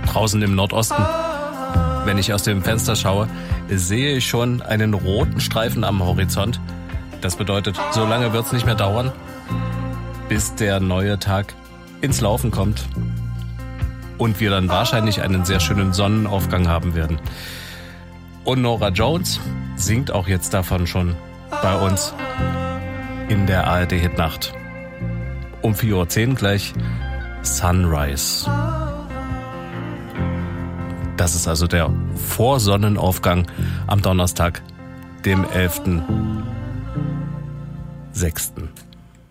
draußen im Nordosten. Wenn ich aus dem Fenster schaue, sehe ich schon einen roten Streifen am Horizont. Das bedeutet, so lange wird es nicht mehr dauern, bis der neue Tag ins Laufen kommt und wir dann wahrscheinlich einen sehr schönen Sonnenaufgang haben werden. Und Norah Jones singt auch jetzt davon schon bei uns in der ARD-Hitnacht. Um 4:10 Uhr gleich Sunrise. Das ist also der Vorsonnenaufgang am Donnerstag, dem 11.06.